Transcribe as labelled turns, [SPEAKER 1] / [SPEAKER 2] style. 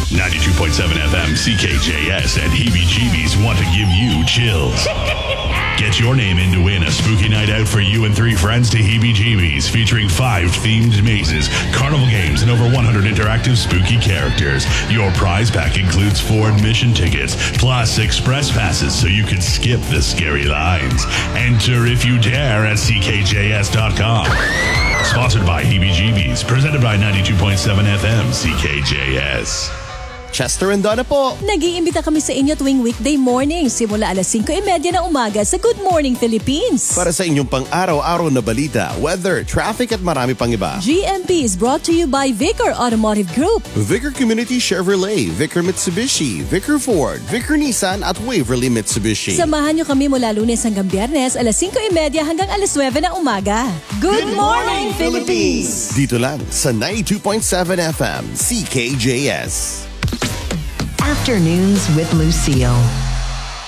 [SPEAKER 1] 92.7 FM CKJS and heebie-jeebies want to give you chills. Get your name in to win a spooky night out for you and 3 friends to heebie-jeebies, featuring 5 themed mazes, carnival games, and over 100 interactive spooky characters. Your prize pack includes 4 admission tickets, plus express passes so you can skip the scary lines. Enter if you dare at ckjs.com. Sponsored by heebie-jeebies, presented by 92.7 FM CKJS.
[SPEAKER 2] Chester and Donna po.
[SPEAKER 3] Nag-iimbita kami sa inyo tuwing weekday morning simula alas 5:30 ng umaga sa Good Morning Philippines.
[SPEAKER 2] Para sa inyong pang-araw-araw na balita, weather, traffic at marami pang iba.
[SPEAKER 3] GMP is brought to you by Vicar Automotive Group,
[SPEAKER 2] Vicar Community Chevrolet, Vicar Mitsubishi, Vicar Ford, Vicar Nissan at Waverly Mitsubishi.
[SPEAKER 3] Samahan niyo kami mula Lunes hanggang Biyernes alas 5:30 hanggang alas 9 ng umaga. Good Morning Philippines!
[SPEAKER 2] Dito lang sa 92.7 FM CKJS.
[SPEAKER 4] Afternoons with Lucille.